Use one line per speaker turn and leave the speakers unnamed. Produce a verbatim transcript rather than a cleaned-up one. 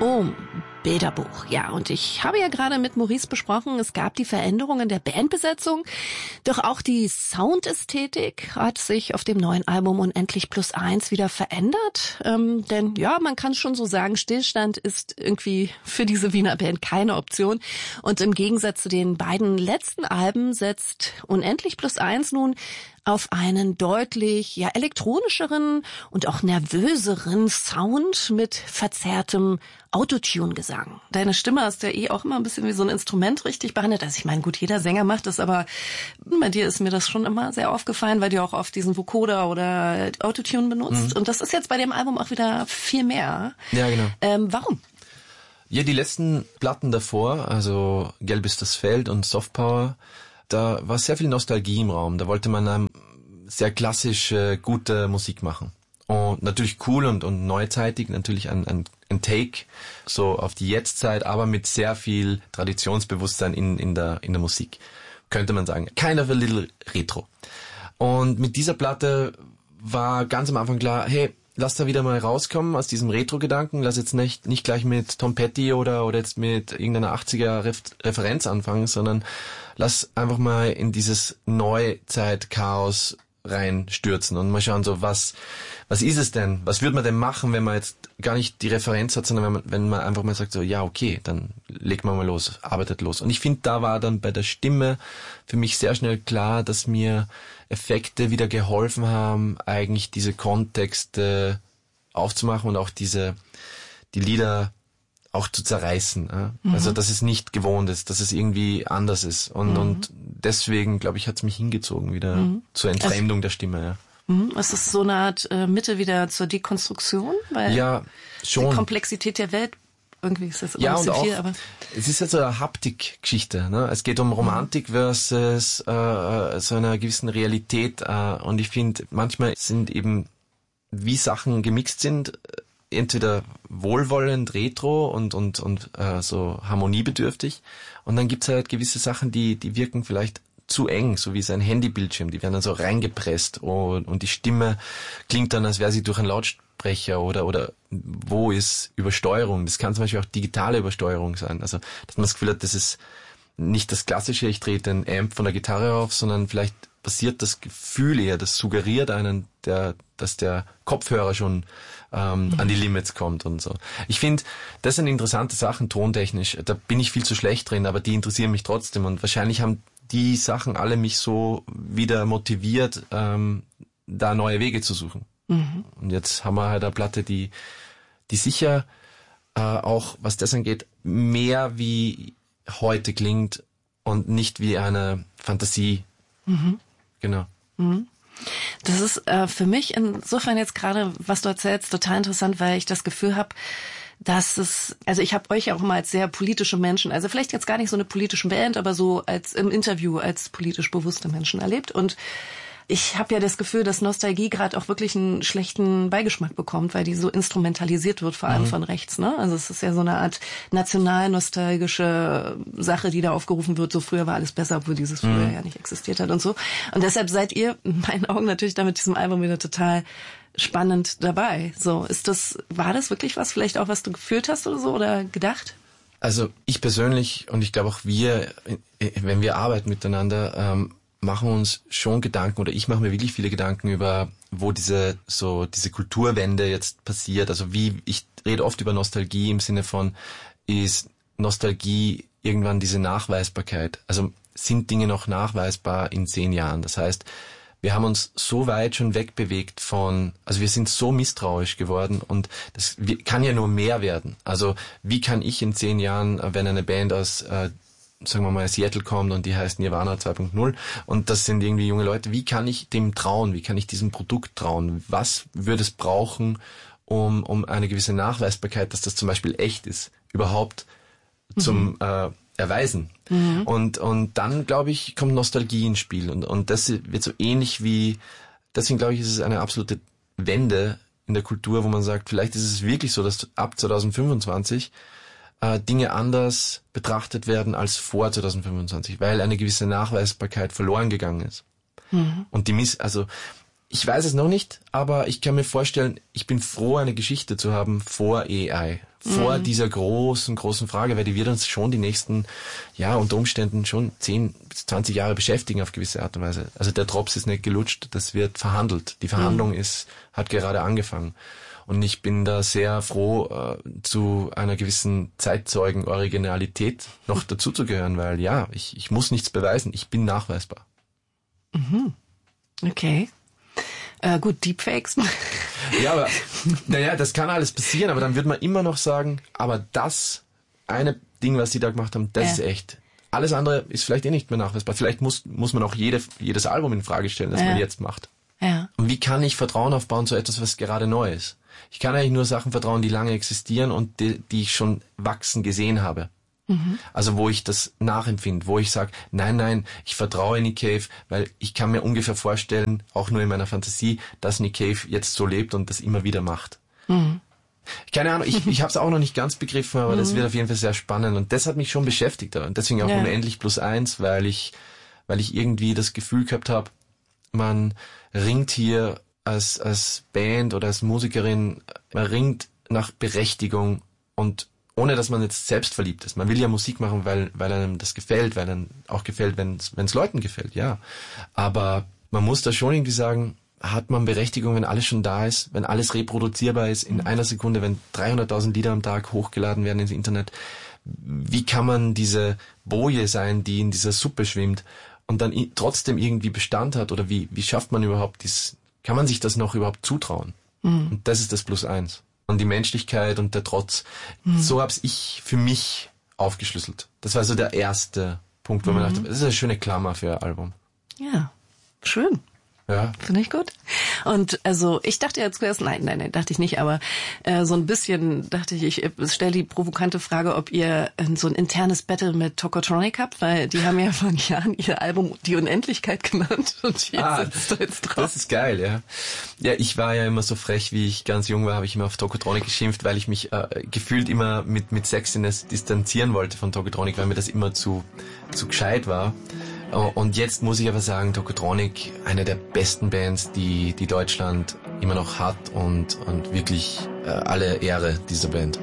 Oh, Bilderbuch. Ja, und ich habe ja gerade mit Maurice besprochen, es gab die Veränderungen der Bandbesetzung, doch auch die Soundästhetik hat sich auf dem neuen Album Unendlich plus eins wieder verändert. Ähm, denn ja, man kann schon so sagen, Stillstand ist irgendwie für diese Wiener Band keine Option. Und im Gegensatz zu den beiden letzten Alben setzt Unendlich plus eins nun auf einen deutlich ja elektronischeren und auch nervöseren Sound mit verzerrtem Autotune-Gesang. Deine Stimme hast du ja eh auch immer ein bisschen wie so ein Instrument richtig behandelt. Also ich meine, gut, jeder Sänger macht das, aber bei dir ist mir das schon immer sehr aufgefallen, weil du auch oft diesen Vocoder oder Autotune benutzt. Mhm. Und das ist jetzt bei dem Album auch wieder viel mehr.
Ja, genau.
Ähm, warum?
Ja, die letzten Platten davor, also Gelb ist das Feld und Soft Power, da war sehr viel Nostalgie im Raum. Da wollte man ähm, sehr klassisch äh, gute Musik machen. Und natürlich cool und, und neuzeitig, natürlich ein, ein, ein Take so auf die Jetztzeit, aber mit sehr viel Traditionsbewusstsein in, in, der, in der Musik, könnte man sagen. Kind of a little retro. Und mit dieser Platte war ganz am Anfang klar, hey, lass da wieder mal rauskommen aus diesem Retro-Gedanken, lass jetzt nicht, nicht gleich mit Tom Petty oder, oder jetzt mit irgendeiner achtziger-Referenz anfangen, sondern lass einfach mal in dieses Neuzeit-Chaos reinstürzen und mal schauen, so was, was ist es denn? Was würde man denn machen, wenn man jetzt gar nicht die Referenz hat, sondern wenn man, wenn man einfach mal sagt, so, ja, okay, dann legt man mal los, arbeitet los. Und ich finde, da war dann bei der Stimme für mich sehr schnell klar, dass mir Effekte wieder geholfen haben, eigentlich diese Kontexte aufzumachen und auch diese, die Lieder auch zu zerreißen. Ja? Mhm. Also, dass es nicht gewohnt ist, dass es irgendwie anders ist. Und, mhm. und deswegen, glaube ich, hat es mich hingezogen wieder mhm. zur Entfremdung also, der Stimme. Ja.
Mhm. Es ist so eine Art äh, Mitte wieder zur Dekonstruktion, weil
ja, schon.
Die Komplexität der Welt, irgendwie ist das immer
ja,
ein bisschen
und
viel,
auch,
aber
es ist jetzt so eine Haptik-Geschichte. Ne? Es geht um Romantik versus äh, so einer gewissen Realität. Äh, und ich finde, manchmal sind eben, wie Sachen gemixt sind, entweder wohlwollend, retro und und und äh, so harmoniebedürftig, und dann gibt's halt gewisse Sachen, die die wirken vielleicht zu eng, so wie sein Handybildschirm, die werden dann so reingepresst und und die Stimme klingt dann, als wäre sie durch einen Lautsprecher oder oder wo ist Übersteuerung? Das kann zum Beispiel auch digitale Übersteuerung sein, also dass man das Gefühl hat, das ist nicht das klassische, ich drehe den Amp von der Gitarre auf, sondern vielleicht passiert das Gefühl eher, das suggeriert einen, der, dass der Kopfhörer schon ähm, mhm. an die Limits kommt und so. Ich finde, das sind interessante Sachen, tontechnisch. Da bin ich viel zu schlecht drin, aber die interessieren mich trotzdem. Und wahrscheinlich haben die Sachen alle mich so wieder motiviert, ähm, da neue Wege zu suchen. Mhm. Und jetzt haben wir halt eine Platte, die, die sicher äh, auch, was das angeht, mehr wie heute klingt und nicht wie eine Fantasie. Mhm. Genau.
Mhm. Das ist äh, für mich insofern jetzt gerade, was du erzählst, total interessant, weil ich das Gefühl habe, dass es, also ich habe euch ja auch immer als sehr politische Menschen, also vielleicht jetzt gar nicht so eine politische Band, aber so als im Interview als politisch bewusste Menschen erlebt, und ich habe ja das Gefühl, dass Nostalgie gerade auch wirklich einen schlechten Beigeschmack bekommt, weil die so instrumentalisiert wird, vor allem mhm. von rechts. Ne? Also es ist ja so eine Art national-nostalgische Sache, die da aufgerufen wird. So früher war alles besser, obwohl dieses früher mhm. ja nicht existiert hat und so. Und deshalb seid ihr in meinen Augen natürlich da mit diesem Album wieder total spannend dabei. So, ist das, war das wirklich was, vielleicht auch, was du gefühlt hast oder so oder gedacht?
Also ich persönlich und ich glaube auch wir, wenn wir arbeiten miteinander, ähm, machen uns schon Gedanken, oder ich mache mir wirklich viele Gedanken über, wo diese so diese Kulturwende jetzt passiert. Also wie, ich rede oft über Nostalgie im Sinne von, ist Nostalgie irgendwann diese Nachweisbarkeit? Also sind Dinge noch nachweisbar in zehn Jahren? Das heißt, wir haben uns so weit schon wegbewegt von, also wir sind so misstrauisch geworden, und das kann ja nur mehr werden. Also wie kann ich in zehn Jahren, wenn eine Band aus äh, sagen wir mal, Seattle kommt und die heißt Nirvana zwei Punkt null und das sind irgendwie junge Leute, wie kann ich dem trauen? Wie kann ich diesem Produkt trauen? Was würde es brauchen, um um eine gewisse Nachweisbarkeit, dass das zum Beispiel echt ist, überhaupt mhm. zum äh, erweisen? Mhm. Und und dann, glaube ich, kommt Nostalgie ins Spiel, und und das wird so ähnlich wie, deswegen glaube ich, ist es eine absolute Wende in der Kultur, wo man sagt, vielleicht ist es wirklich so, dass ab zwanzig fünfundzwanzig Dinge anders betrachtet werden als vor zwanzig fünfundzwanzig, weil eine gewisse Nachweisbarkeit verloren gegangen ist. Mhm. Und die Miss, also ich weiß es noch nicht, aber ich kann mir vorstellen, ich bin froh, eine Geschichte zu haben vor A I, vor
Mhm.
dieser großen, großen Frage, weil die wird uns schon die nächsten, ja, unter Umständen schon zehn bis zwanzig Jahre beschäftigen auf gewisse Art und Weise. Also der Drops ist nicht gelutscht, das wird verhandelt. Die Verhandlung mhm. ist, hat gerade angefangen. Und ich bin da sehr froh, äh, zu einer gewissen Zeitzeugen-Originalität noch dazuzugehören, weil ja, ich, ich muss nichts beweisen, ich bin nachweisbar.
Mhm. Okay. Äh, gut, Deepfakes.
Ja, aber naja, das kann alles passieren, aber dann wird man immer noch sagen, aber das eine Ding, was die da gemacht haben, das ja. ist echt. Alles andere ist vielleicht eh nicht mehr nachweisbar. Vielleicht muss muss man auch jede, jedes Album in Frage stellen, das ja. man jetzt macht.
Ja.
Und wie kann ich Vertrauen aufbauen zu etwas, was gerade neu ist? Ich kann eigentlich nur Sachen vertrauen, die lange existieren und die, die ich schon wachsen gesehen habe. Mhm. Also wo ich das nachempfinde, wo ich sage, nein, nein, ich vertraue Nick Cave, weil ich kann mir ungefähr vorstellen, auch nur in meiner Fantasie, dass Nick Cave jetzt so lebt und das immer wieder macht. Mhm. Keine Ahnung, ich, ich habe es auch noch nicht ganz begriffen, aber mhm. das wird auf jeden Fall sehr spannend und das hat mich schon beschäftigt und deswegen auch ja. unendlich plus eins, weil ich, weil ich irgendwie das Gefühl gehabt habe, man ringt hier als als Band oder als Musikerin, man ringt nach Berechtigung und ohne dass man jetzt selbst verliebt ist. Man will ja Musik machen, weil weil einem das gefällt, weil einem auch gefällt, wenn es Leuten gefällt, ja. Aber man muss da schon irgendwie sagen, hat man Berechtigung, wenn alles schon da ist, wenn alles reproduzierbar ist in einer Sekunde, wenn dreihunderttausend Lieder am Tag hochgeladen werden ins Internet. Wie kann man diese Boje sein, die in dieser Suppe schwimmt und dann trotzdem irgendwie Bestand hat? Oder wie wie schafft man überhaupt dies? Kann man sich das noch überhaupt zutrauen? Mhm. Und das ist das Plus eins. Und die Menschlichkeit und der Trotz. Mhm. So hab's ich für mich aufgeschlüsselt. Das war so der erste Punkt, wo mhm. man dachte, das ist eine schöne Klammer für ein Album.
Ja, schön.
Ja.
Finde ich gut. Und also ich dachte ja zuerst, nein, nein, nein, dachte ich nicht, aber äh, so ein bisschen dachte ich, ich stelle die provokante Frage, ob ihr äh, so ein internes Battle mit Tokotronic habt, weil die haben ja vor Jahren ihr Album Die Unendlichkeit genannt und jetzt
ah,
sitzt du jetzt drauf.
Das ist geil, ja. Ja, ich war ja immer so frech, wie ich ganz jung war, habe ich immer auf Tokotronic geschimpft, weil ich mich äh, gefühlt immer mit mit Sexiness distanzieren wollte von Tokotronic, weil mir das immer zu zu gescheit war. Und jetzt muss ich aber sagen, Tokotronic, eine der besten Bands, die die Deutschland immer noch hat und und wirklich äh, alle Ehre dieser Band.